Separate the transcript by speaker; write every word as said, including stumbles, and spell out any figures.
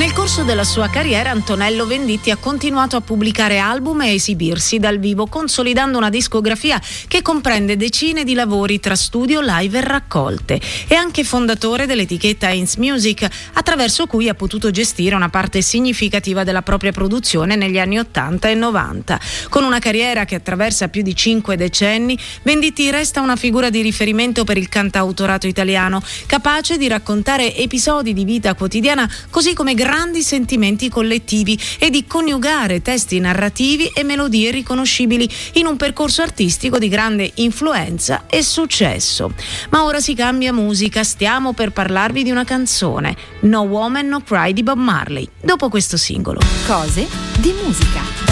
Speaker 1: Nel corso della sua carriera Antonello Venditti ha continuato a pubblicare album e esibirsi dal vivo, consolidando una discografia che comprende decine di lavori tra studio, live e raccolte. È anche fondatore dell'etichetta Ains Music, attraverso cui ha potuto gestire una parte significativa della propria produzione negli anni ottanta e novanta. Con una carriera che attraversa più di cinque decenni, Venditti resta una figura di riferimento per il cantautorato italiano, capace di raccontare episodi di vita quotidiana così come grandi sentimenti collettivi e di coniugare testi narrativi e melodie riconoscibili in un percorso artistico di grande influenza e successo. Ma ora si cambia musica, stiamo per parlarvi di una canzone, No Woman No Cry di Bob Marley, dopo questo singolo.
Speaker 2: Cose di musica.